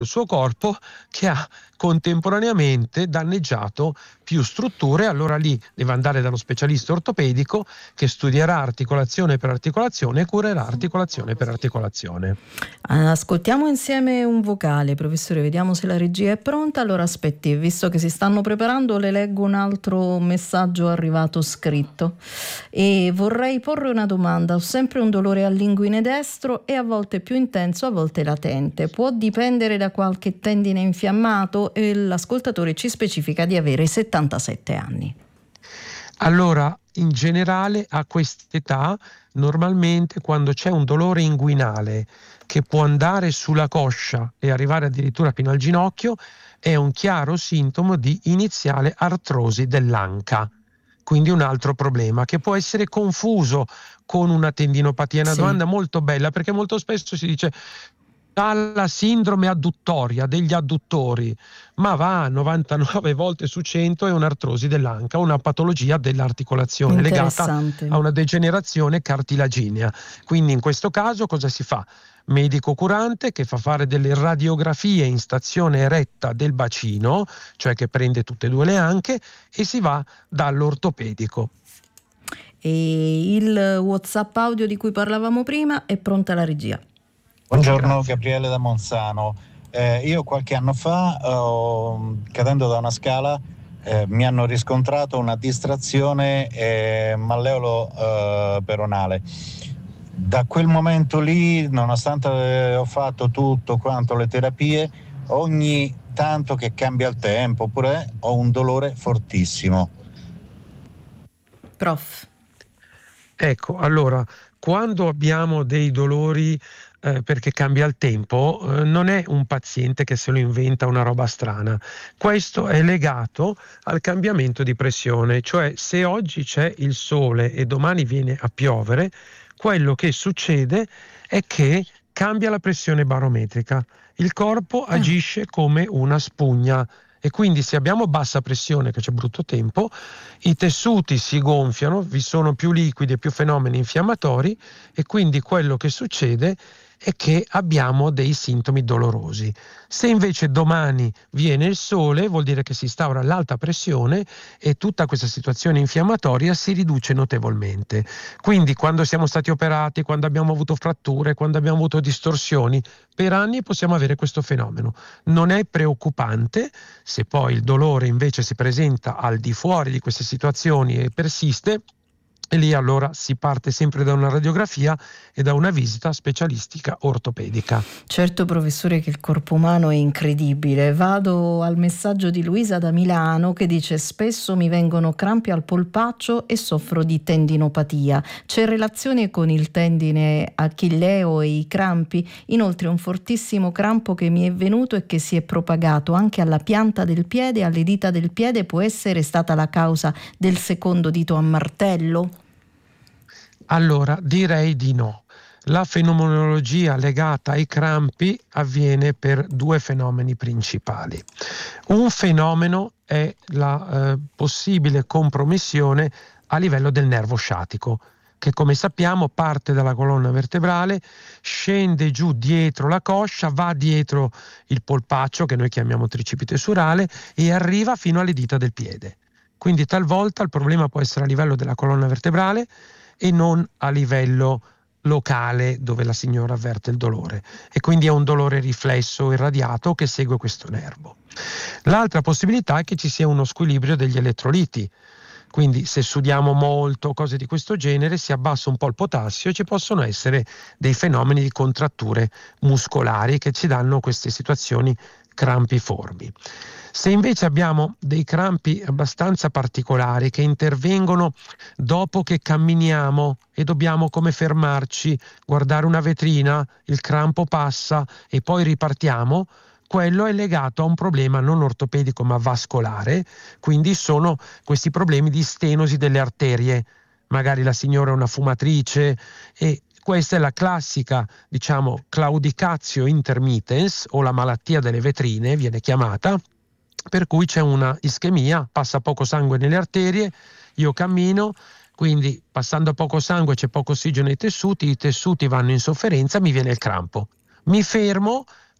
il suo corpo che ha contemporaneamente danneggiato più strutture. Allora lì deve andare dallo specialista ortopedico che studierà articolazione per articolazione e curerà articolazione per articolazione. Ascoltiamo insieme un vocale, professore, vediamo se la regia è pronta. Allora aspetti, visto che si stanno preparando, le leggo un altro messaggio arrivato scritto. E vorrei porre una domanda: ho sempre un dolore all'inguine destro e a volte più intenso, a volte latente. Può dipendere da qualche tendine infiammato? E l'ascoltatore ci specifica di avere 77 anni. Allora, in generale a quest'età, normalmente quando c'è un dolore inguinale che può andare sulla coscia e arrivare addirittura fino al ginocchio, è un chiaro sintomo di iniziale artrosi dell'anca. Quindi un altro problema che può essere confuso con una tendinopatia. È una domanda molto bella, perché molto spesso si dice dalla sindrome adduttoria degli adduttori, ma va 99 volte su 100 è un'artrosi dell'anca, una patologia dell'articolazione legata a una degenerazione cartilaginea. Quindi in questo caso cosa si fa? Medico curante che fa fare delle radiografie in stazione eretta del bacino, cioè che prende tutte e due le anche, e si va dall'ortopedico. E il WhatsApp audio di cui parlavamo prima è pronta la regia. Buongiorno, Gabriele da Monzano. Io qualche anno fa, cadendo da una scala, mi hanno riscontrato una distrazione malleolo peronale. Da quel momento lì, nonostante ho fatto tutto quanto le terapie, ogni tanto che cambia il tempo, oppure ho un dolore fortissimo. Prof. Ecco, allora, quando abbiamo dei dolori perché cambia il tempo, non è un paziente che se lo inventa una roba strana. Questo è legato al cambiamento di pressione, cioè se oggi c'è il sole e domani viene a piovere, quello che succede è che cambia la pressione barometrica. Il corpo agisce come una spugna e quindi se abbiamo bassa pressione, che c'è brutto tempo, i tessuti si gonfiano, vi sono più liquidi e più fenomeni infiammatori e quindi quello che succede è che abbiamo dei sintomi dolorosi. Se invece domani viene il sole, vuol dire che si instaura l'alta pressione e tutta questa situazione infiammatoria si riduce notevolmente. Quindi quando siamo stati operati, quando abbiamo avuto fratture, quando abbiamo avuto distorsioni, per anni possiamo avere questo fenomeno. Non è preoccupante se poi il dolore invece si presenta al di fuori di queste situazioni e persiste. E lì allora si parte sempre da una radiografia e da una visita specialistica ortopedica. Certo, professore, che il corpo umano è incredibile. Vado al messaggio di Luisa da Milano che dice: spesso mi vengono crampi al polpaccio e soffro di tendinopatia. C'è relazione con il tendine achilleo e i crampi? Inoltre un fortissimo crampo che mi è venuto e che si è propagato anche alla pianta del piede, alle dita del piede. Può essere stata la causa del secondo dito a martello? Allora, direi di no. La fenomenologia legata ai crampi avviene per due fenomeni principali. Un fenomeno è la possibile compromissione a livello del nervo sciatico, che come sappiamo parte dalla colonna vertebrale, scende giù dietro la coscia, va dietro il polpaccio, che noi chiamiamo tricipite surale, e arriva fino alle dita del piede. Quindi talvolta il problema può essere a livello della colonna vertebrale e non a livello locale dove la signora avverte il dolore, e quindi è un dolore riflesso irradiato che segue questo nervo. L'altra possibilità è che ci sia uno squilibrio degli elettroliti, quindi se sudiamo molto, cose di questo genere, si abbassa un po' il potassio e ci possono essere dei fenomeni di contratture muscolari che ci danno queste situazioni crampiformi. Se invece abbiamo dei crampi abbastanza particolari che intervengono dopo che camminiamo e dobbiamo come fermarci, guardare una vetrina, il crampo passa e poi ripartiamo, quello è legato a un problema non ortopedico ma vascolare, quindi sono questi problemi di stenosi delle arterie. Magari la signora è una fumatrice e questa è la classica, diciamo, claudicatio intermittens o la malattia delle vetrine, viene chiamata, per cui c'è una ischemia, passa poco sangue nelle arterie, io cammino, quindi passando poco sangue c'è poco ossigeno ai tessuti, i tessuti vanno in sofferenza, mi viene il crampo. Mi fermo,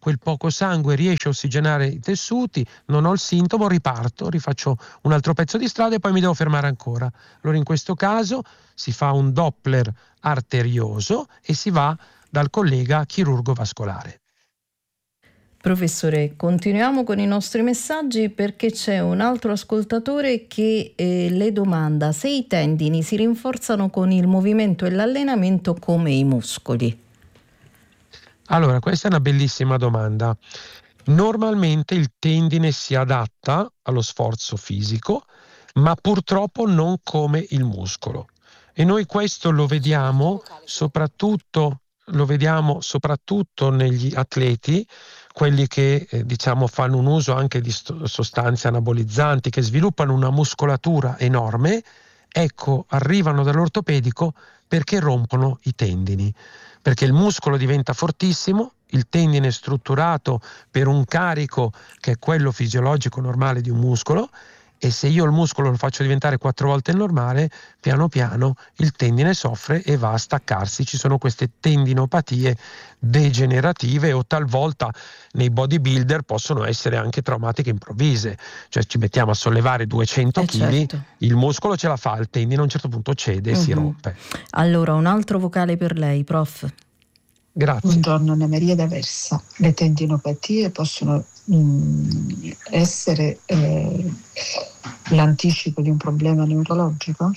quel poco sangue riesce a ossigenare i tessuti, non ho il sintomo, riparto, rifaccio un altro pezzo di strada e poi mi devo fermare ancora. Allora in questo caso si fa un Doppler arterioso e si va dal collega chirurgo vascolare. Professore, continuiamo con i nostri messaggi perché c'è un altro ascoltatore che le domanda se i tendini si rinforzano con il movimento e l'allenamento come i muscoli. Allora, questa è una bellissima domanda. Normalmente il tendine si adatta allo sforzo fisico, ma purtroppo non come il muscolo. E noi questo lo vediamo soprattutto negli atleti, quelli che fanno un uso anche di sostanze anabolizzanti, che sviluppano una muscolatura enorme, ecco, arrivano dall'ortopedico perché rompono i tendini, perché il muscolo diventa fortissimo, il tendine è strutturato per un carico che è quello fisiologico normale di un muscolo, e se io il muscolo lo faccio diventare 4 volte il normale, piano piano il tendine soffre e va a staccarsi. Ci sono queste tendinopatie degenerative, o talvolta nei bodybuilder possono essere anche traumatiche improvvise, cioè ci mettiamo a sollevare 200 kg, certo. Il muscolo ce la fa, il tendine a un certo punto cede e si rompe. Allora, un altro vocale per lei, prof. Grazie. Buongiorno, Anna Maria d'Aversa. Le tendinopatie possono essere l'anticipo di un problema neurologico?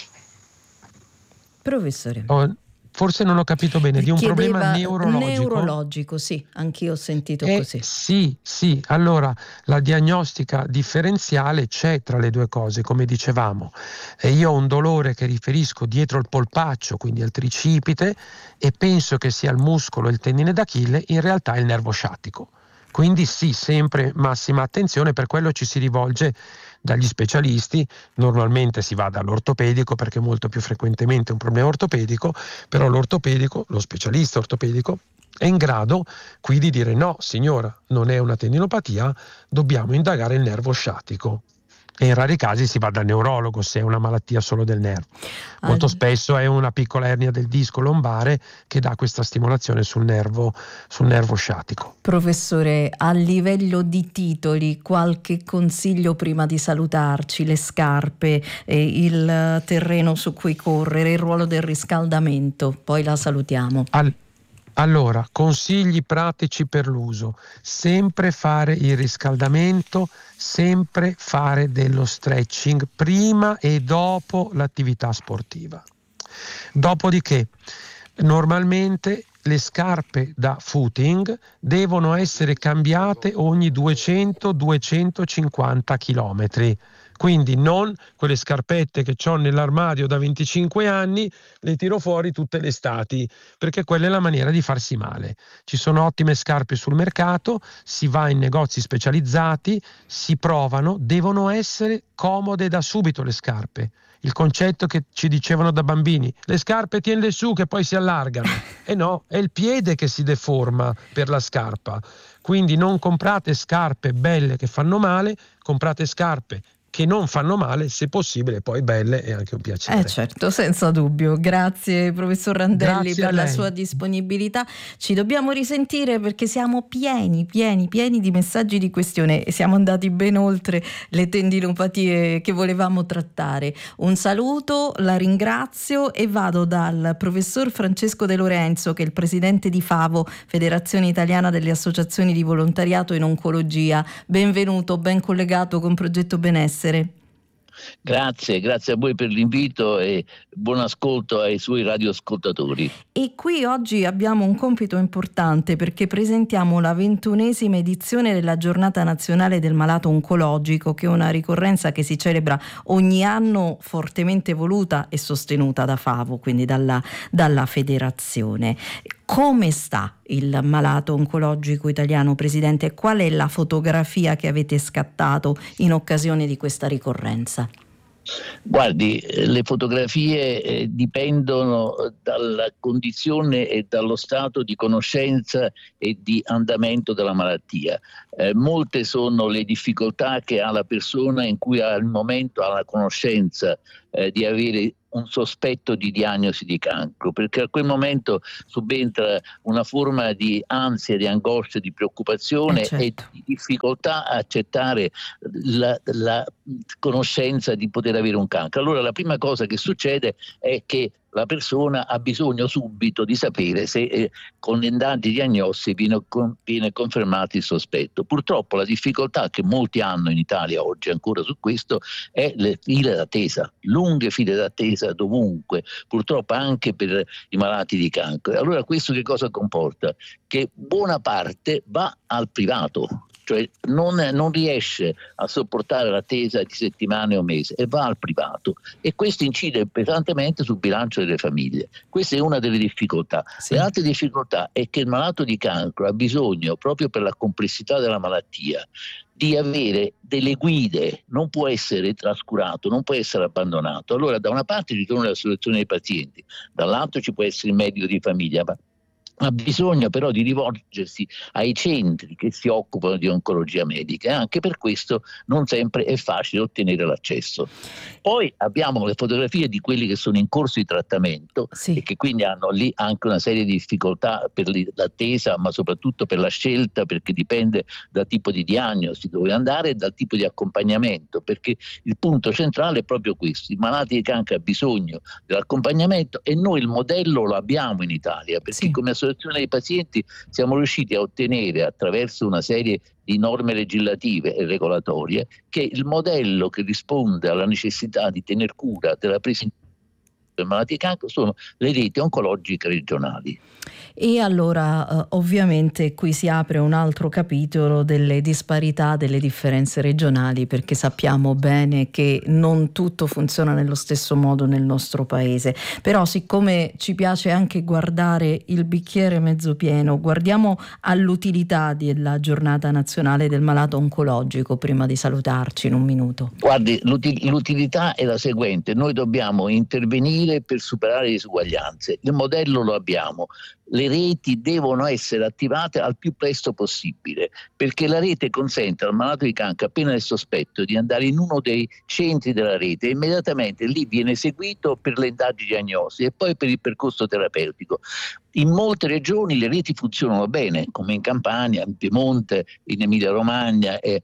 Professore. Forse non ho capito bene, di un problema neurologico? Neurologico, sì, anch'io ho sentito così. Sì, allora la diagnostica differenziale c'è tra le due cose, come dicevamo. Io ho un dolore che riferisco dietro il polpaccio, quindi al tricipite, e penso che sia il muscolo e il tendine d'Achille, in realtà è il nervo sciatico. Quindi sì, sempre massima attenzione, per quello ci si rivolge dagli specialisti, normalmente si va dall'ortopedico perché molto più frequentemente è un problema ortopedico, però l'ortopedico, lo specialista ortopedico, è in grado qui di dire no signora, non è una tendinopatia, dobbiamo indagare il nervo sciatico. E in rari casi si va dal neurologo se è una malattia solo del nervo. Molto spesso è una piccola ernia del disco lombare che dà questa stimolazione sul nervo sciatico. Professore, a livello di titoli, qualche consiglio prima di salutarci? Le scarpe, il terreno su cui correre, il ruolo del riscaldamento, poi la salutiamo. Allora, consigli pratici per l'uso: sempre fare il riscaldamento, sempre fare dello stretching prima e dopo l'attività sportiva. Dopodiché, normalmente le scarpe da footing devono essere cambiate ogni 200-250 chilometri. Quindi non quelle scarpette che ho nell'armadio da 25 anni, le tiro fuori tutte le estati, perché quella è la maniera di farsi male. Ci sono ottime scarpe sul mercato, si va in negozi specializzati, si provano, devono essere comode da subito le scarpe. Il concetto che ci dicevano da bambini, le scarpe tienile su che poi si allargano. E no, è il piede che si deforma per la scarpa. Quindi non comprate scarpe belle che fanno male, comprate scarpe che non fanno male, se possibile, poi belle è anche un piacere. Certo, senza dubbio. Grazie professor Randelli. Grazie per la sua disponibilità. Ci dobbiamo risentire perché siamo pieni di messaggi di questione e siamo andati ben oltre le tendinopatie che volevamo trattare. Un saluto, la ringrazio e vado dal professor Francesco De Lorenzo, che è il presidente di FAVO, Federazione Italiana delle Associazioni di Volontariato in Oncologia. Benvenuto, ben collegato con Progetto Benessere. Grazie a voi per l'invito e buon ascolto ai suoi radioascoltatori. E qui oggi abbiamo un compito importante perché presentiamo la 21esima edizione della Giornata Nazionale del Malato Oncologico, che è una ricorrenza che si celebra ogni anno, fortemente voluta e sostenuta da FAVO, quindi dalla federazione. Come sta il malato oncologico italiano, Presidente? Qual è la fotografia che avete scattato in occasione di questa ricorrenza? Guardi, le fotografie dipendono dalla condizione e dallo stato di conoscenza e di andamento della malattia. Molte sono le difficoltà che ha la persona in cui al momento ha la conoscenza di avere un sospetto di diagnosi di cancro, perché a quel momento subentra una forma di ansia, di angoscia, di preoccupazione certo. e di difficoltà a accettare la conoscenza di poter avere un cancro. Allora la prima cosa che succede è che la persona ha bisogno subito di sapere se con le indagini diagnostiche viene confermato il sospetto. Purtroppo la difficoltà che molti hanno in Italia oggi ancora su questo è le file d'attesa, lunghe file d'attesa dovunque, purtroppo anche per i malati di cancro. Allora questo che cosa comporta? Che buona parte va al privato, cioè non riesce a sopportare l'attesa di settimane o mesi e va al privato, e questo incide pesantemente sul bilancio delle famiglie. Questa è una delle difficoltà. Sì. L'altra difficoltà è che il malato di cancro ha bisogno, proprio per la complessità della malattia, di avere delle guide, non può essere trascurato, non può essere abbandonato. Allora da una parte ci sono le associazioni dei pazienti, dall'altro ci può essere il medico di famiglia, ma ha bisogno però di rivolgersi ai centri che si occupano di oncologia medica, e anche per questo non sempre è facile ottenere l'accesso. Poi abbiamo le fotografie di quelli che sono in corso di trattamento, sì, e che quindi hanno lì anche una serie di difficoltà per l'attesa, ma soprattutto per la scelta, perché dipende dal tipo di diagnosi dove andare e dal tipo di accompagnamento, perché il punto centrale è proprio questo: i malati di cancro hanno bisogno dell'accompagnamento, e noi il modello lo abbiamo in Italia, perché sì. come associazione dei pazienti siamo riusciti a ottenere, attraverso una serie di norme legislative e regolatorie, che il modello che risponde alla necessità di tener cura della presa in per malattie di cancro sono le reti oncologiche regionali. E allora ovviamente qui si apre un altro capitolo delle disparità, delle differenze regionali, perché sappiamo bene che non tutto funziona nello stesso modo nel nostro paese. Però siccome ci piace anche guardare il bicchiere mezzo pieno, guardiamo all'utilità della giornata nazionale del malato oncologico prima di salutarci in un minuto. Guardi, l'utilità è la seguente: noi dobbiamo intervenire per superare le disuguaglianze. Il modello lo abbiamo. Le reti devono essere attivate al più presto possibile, perché la rete consente al malato di cancro, appena nel sospetto, di andare in uno dei centri della rete, e immediatamente lì viene seguito per le indagini diagnostiche e poi per il percorso terapeutico. In molte regioni le reti funzionano bene, come in Campania, in Piemonte, in Emilia-Romagna e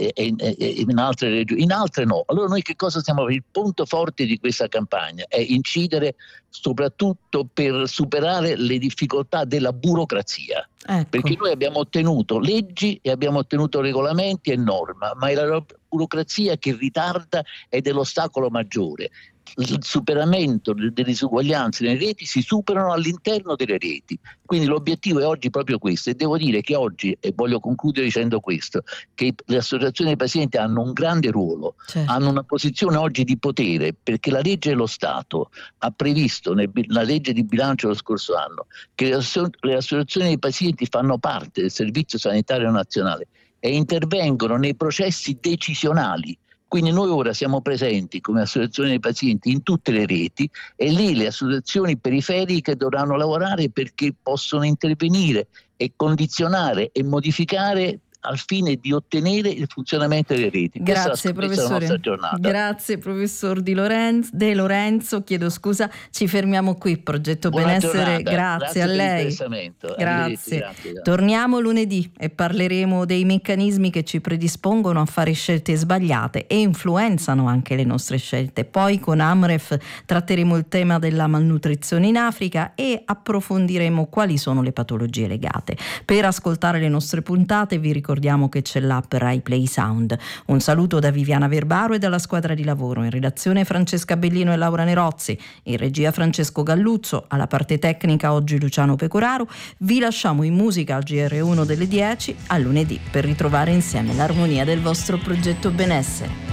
in altre regioni. In altre no. Allora noi che cosa stiamo facendo? Il punto forte di questa campagna è incidere soprattutto per superare le difficoltà della burocrazia. Ecco. Perché noi abbiamo ottenuto leggi e abbiamo ottenuto regolamenti e norme, ma è la burocrazia che ritarda ed è l'ostacolo maggiore. Il superamento delle disuguaglianze nelle reti si superano all'interno delle reti, quindi l'obiettivo è oggi proprio questo. E devo dire che oggi, e voglio concludere dicendo questo, che le associazioni dei pazienti hanno un grande ruolo, certo, hanno una posizione oggi di potere, perché la legge dello Stato ha previsto nella legge di bilancio dello scorso anno che le associazioni dei pazienti fanno parte del Servizio Sanitario Nazionale e intervengono nei processi decisionali. Quindi noi ora siamo presenti come associazione dei pazienti in tutte le reti, e lì le associazioni periferiche dovranno lavorare perché possono intervenire e condizionare e modificare al fine di ottenere il funzionamento delle reti. Grazie questa è la nostra giornata. Grazie professor De Lorenzo, chiedo scusa, ci fermiamo qui. Progetto Buona Benessere, giornata. grazie a lei. Grazie. Torniamo lunedì e parleremo dei meccanismi che ci predispongono a fare scelte sbagliate e influenzano anche le nostre scelte. Poi con Amref tratteremo il tema della malnutrizione in Africa e approfondiremo quali sono le patologie legate. Per ascoltare le nostre puntate vi ricordiamo che c'è l'app Rai Play Sound. Un saluto da Viviana Verbaro e dalla squadra di lavoro. In redazione Francesca Bellino e Laura Nerozzi, in regia Francesco Galluzzo, alla parte tecnica oggi Luciano Pecoraro. Vi lasciamo in musica al GR1 delle 10, a lunedì, per ritrovare insieme l'armonia del vostro progetto Benessere.